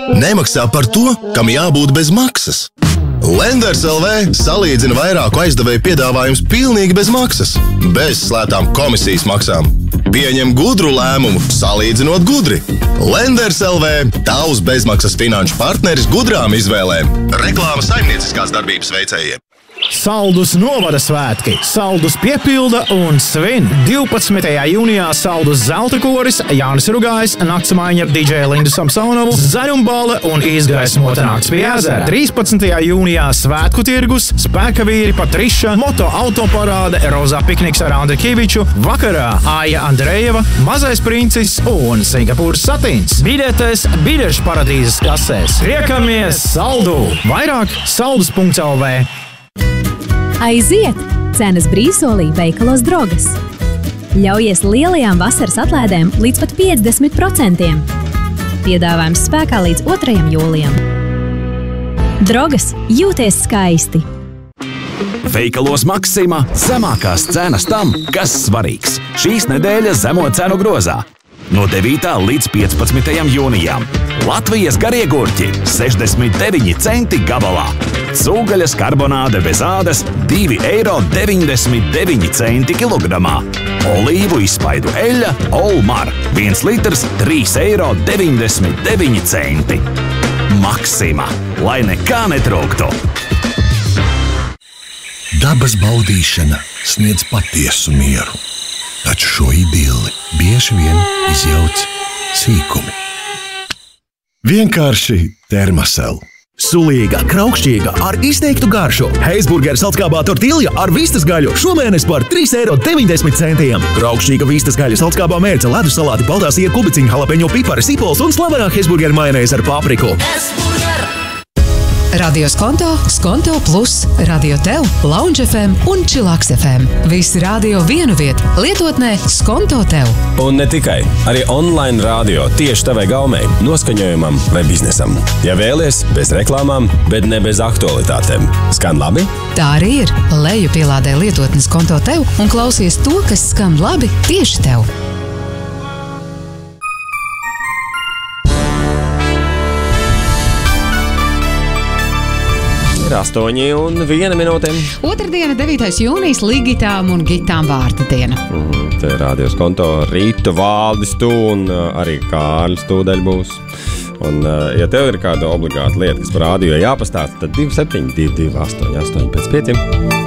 nemaksā par to, kam jābūt bez maksas. Lenders LV salīdzina vairāku aizdevēju piedāvājums pilnīgi bez maksas, bez slēptām komisijas maksām. Pieņem gudru lēmumu, salīdzinot gudri. Lenders LV – tavs bezmaksas finanšu partneris gudrām izvēlēm. Reklāma saimnieciskās darbības veicējiem. Saldus novada svētki. Saldus piepilda un svin. 12. jūnijā Saldus zelta koris, Jānis Rugājs, naktsmaiņa DJ Lindu Samsonovu, zaļumbale un izgaismota nakts pie ezera. 13. jūnijā svētku tirgus, spēka vīri Patriša, moto autoparāde, rozā pikniks ar Andri Kiviču, vakarā Aija Andrejeva, mazais princis un Singapūras satīns. Biļetes biļešu paradīzes kasēs. Riekamies Saldu! Vairāk saldus.lv. Aiziet! Cenas brīvsolī veikalos Drogas. Ļaujies lielajām vasaras atlaidēm līdz pat 50%. Piedāvājums spēkā līdz 2. jūlijam. Drogas, jūties skaisti! Veikalos Maksima zemākās cenas tam, kas svarīgs. Šīs nedēļas zemo cenu grozā. No 9. līdz 15. jūnijām. Latvijas garie gurķi 69 centi gabalā. Cūgaļas karbonāde bez ādas 2,99 € kilogramā. Olīvu izspaidu eļļa Olmar 1 litrs 3,99 €. Maksima, lai nekā netrūktu. Dabas baudīšana sniedz patiesu mieru, taču šo idilli bieži vien izjauc sīkumi. Vienkārši Termosel. Sulīga, kraukšķīga, ar izteiktu garšu. Heisburgeru salckābā tortilja ar vistas gaļu šomēnes par 3,90 €. Kraukšķīga vistas gaļa salckābā mērce, ledus salāti, baltā siera kubiciņa, jalapeņo pipari, sipols un slavenā Heisburgeru majonēze ar papriku. Radio Skonto, Skonto Plus, Radio Tev, Lounge FM un Chillax FM. Visi radio vienu vietu, lietotnē Skonto Tev. Un ne tikai, arī online radio tieši tavai gaumei, noskaņojumam vai biznesam. Ja vēlies, bez reklāmām, bet ne bez aktualitātēm. Skan labi? Tā arī ir. Leju pielādē lietotni Skonto Tev un klausies to, kas skan labi tieši tev. Ir 8,1 minūte. Otrdiena, 9. jūnijas, Ligitām un Gitām vārda diena. Te Radio Skonto Rīta, Valdis tu un arī Kārlis tūdaļ būs. Un, ja tev ir kāda obligāta lieta, kas par radio jāpastāsta, tad 2722885.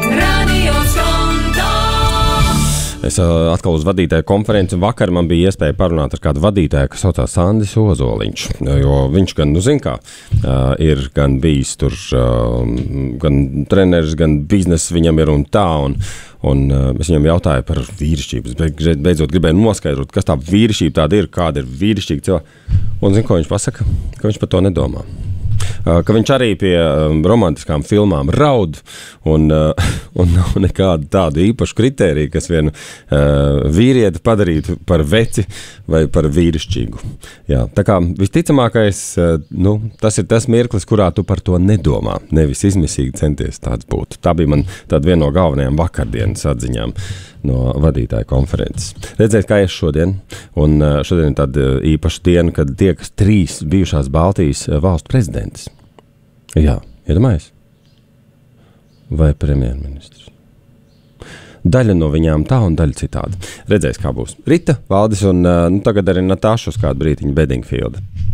Es atkal uz vadītāju konferenci, un vakar man bija iespēja parunāt ar kādu vadītāju, kas saucās Sandis Ozoliņš, jo viņš gan, zin kā, ir gan bijis tur, gan treneris, gan biznes viņam ir un tā, un es viņam jautāju par vīrišķību, beidzot gribēju noskaidrot, kas tā vīrišķība tāda ir, kāda ir vīrišķīga cilvēka, un zin, ko viņš pasaka, ka viņš par to nedomā. Ka viņš arī pie romantiskām filmām raud un nav nekāda tāda īpaša kritērija, kas vienu vīrieti padarītu par veci vai par vīrišķīgu. Jā, tā kā visticamākais, tas ir tas mirklis, kurā tu par to nedomā, nevis izmisīgi centies tāds būt. Tā bija man tāda viena no galvenajām vakardienas atziņām no vadītāja konferences. Redzēt, kā es šodien, un šodien ir tāda īpaša diena, kad tiekas 3 bijušās Baltijas valstu prezidentes. Jā, iedomājies? Vai premjerministrs? Daļa no viņām tā un daļa citādi. Redzēs, kā būs. Rita, Valdis un tagad arī Natāša uz kādu brītiņu Bedingfielda.